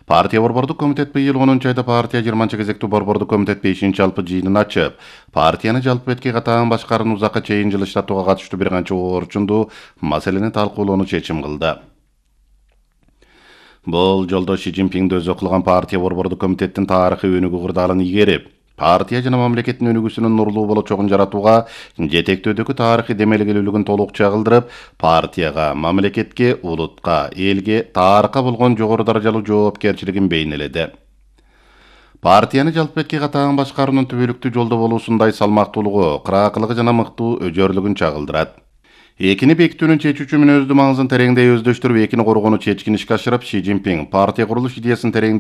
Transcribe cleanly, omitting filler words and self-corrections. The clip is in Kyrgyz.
Partiya Борбордук комитет быйыл 10 айда партия 20 кезектүү Борбордук комитет 5 жалпы жыйынын ачып, партияны жалпы бетке катаан башкарууну узакка чейин жылыштатууга катыштуу бир канча орчундуу маселени талкуулоону чечим кылды. Бул жолдо Ши Цзиньпинди өзү кылган партия Борбордук комитеттин тарыхый өнүгүү кырдаалын ийгерип, партия жана мамлекеттин өнүгүүсүнүн нурлуу болочогун жаратууга жетектөөдөгү тарыхый демелгелүүлүгүн толук чагылдырып, партияга, мамлекетке, улутка, элге, тарыхка болгон жогору даражалуу жоопкерчилигин бейнеледи. Партияны жалпы бетке катаан башкаруунун түбөлүктүү жолдо болуусундай салмактуулугу, кыраакылыгы жана мыктуу өжөрлүгүн чагылдырат. Экини бекитүүнүн чечүүчү мүнөздүү маңызын тереңдей өздөштүрүп, экини коргоону чечкин ишке ашырып, Ши Цзиньпин партия курулуш идеясын тереңдей